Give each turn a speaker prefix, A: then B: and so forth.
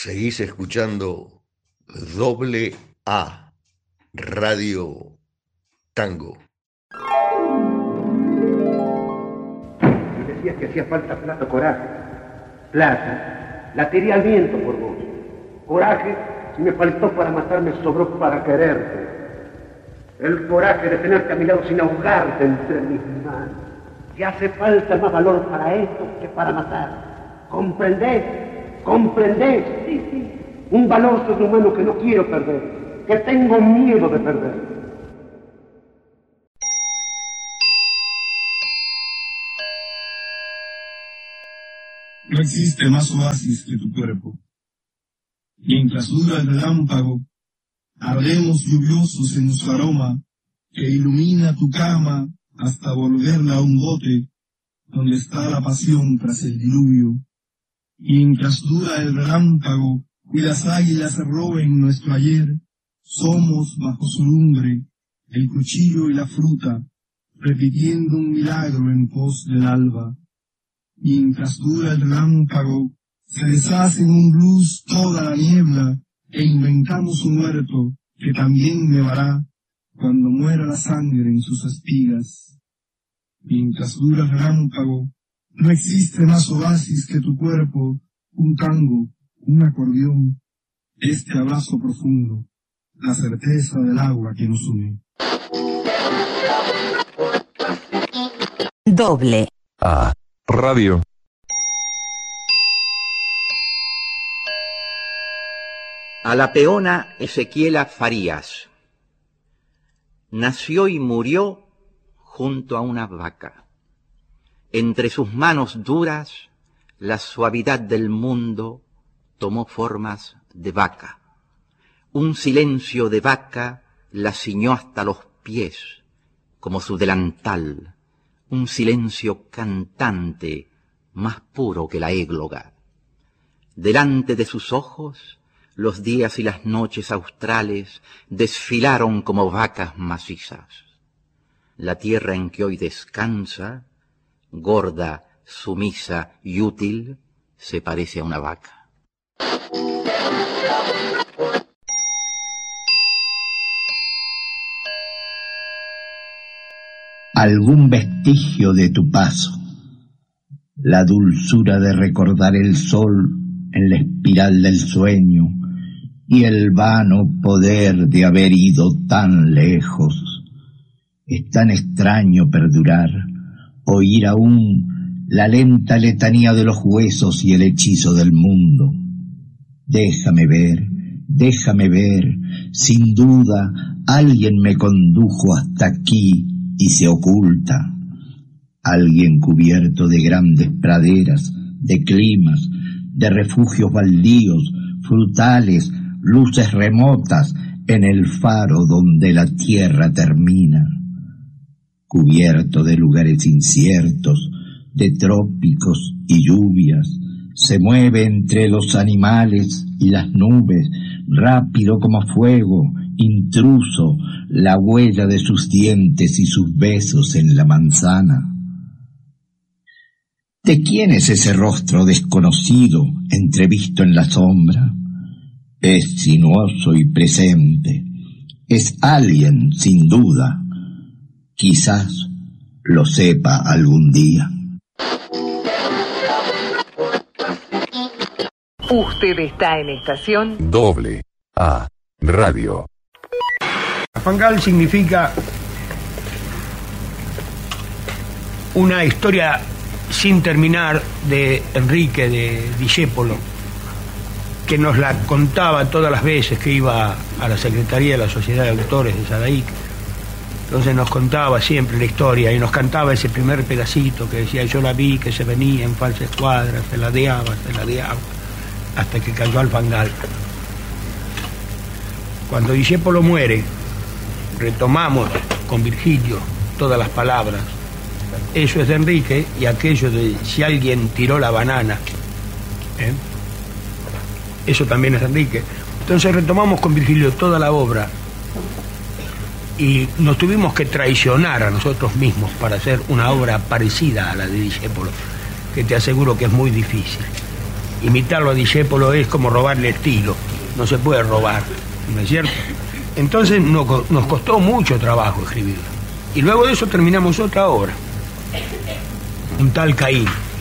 A: Seguís escuchando Doble A, Radio Tango.
B: Y decías que hacía falta plata o coraje. Plata, la tiré al viento por vos. Coraje, si me faltó para matarme, sobró para quererte. El coraje de tenerte a mi lado sin ahogarte entre mis manos. Y hace falta más valor para esto que para matar. ¿Comprendés? ¿Comprendés? Sí, sí. Un valor sobrehumano que no quiero perder, que tengo miedo de perder.
C: No existe más oasis que tu cuerpo. Mientras dura el relámpago, ardemos lluviosos en su aroma, que ilumina tu cama hasta volverla a un bote, donde está la pasión tras el diluvio. Mientras dura el relámpago y las águilas roben nuestro ayer, somos bajo su lumbre, el cuchillo y la fruta, repitiendo un milagro en pos del alba. Mientras dura el relámpago, se deshace en un blues toda la niebla, e inventamos un huerto que también nevará cuando muera la sangre en sus espigas. Mientras dura el relámpago, no existe más oasis que tu cuerpo, un tango, un acordeón, este abrazo profundo, la certeza del agua que nos une.
D: Doble
E: A Radio.
F: A la peona Ezequiela Farías. Nació y murió junto a una vaca. Entre sus manos duras, la suavidad del mundo tomó formas de vaca. Un silencio de vaca la ciñó hasta los pies, como su delantal. Un silencio cantante, más puro que la égloga. Delante de sus ojos, los días y las noches australes desfilaron como vacas macizas. La tierra en que hoy descansa, gorda, sumisa y útil, se parece a una vaca.
G: Algún vestigio de tu paso, la dulzura de recordar el sol en la espiral del sueño y el vano poder de haber ido tan lejos. Es tan extraño perdurar, oír aún la lenta letanía de los huesos y el hechizo del mundo. Déjame ver, sin duda alguien me condujo hasta aquí y se oculta. Alguien cubierto de grandes praderas, de climas, de refugios baldíos, frutales, luces remotas en el faro donde la tierra termina. Cubierto de lugares inciertos, de trópicos y lluvias, se mueve entre los animales y las nubes, rápido como fuego, intruso, la huella de sus dientes y sus besos en la manzana. ¿De quién es ese rostro desconocido, entrevisto en la sombra? Es sinuoso y presente. Es alguien, sin duda. Quizás lo sepa algún día.
D: Usted está en estación
E: Doble A Radio.
H: Fangal significa una historia sin terminar de Enrique de Discépolo, que nos la contaba todas las veces que iba a la Secretaría de la Sociedad de Autores de Sadaic. Entonces nos contaba siempre la historia y nos cantaba ese primer pedacito que decía: yo la vi que se venía en falsa escuadra, se ladeaba, hasta que cayó al fangal. Cuando Discépolo muere, retomamos con Virgilio todas las palabras. Eso es de Enrique, y aquello de si alguien tiró la banana, eso también es de Enrique. Entonces retomamos con Virgilio toda la obra y nos tuvimos que traicionar a nosotros mismos para hacer una obra parecida a la de Discépolo, que te aseguro que es muy difícil. imitarlo a Discépolo es como robarle estilo, no se puede robar, ¿no es cierto? Entonces nos costó mucho trabajo escribirlo. Y luego de eso terminamos otra obra, un tal Caín.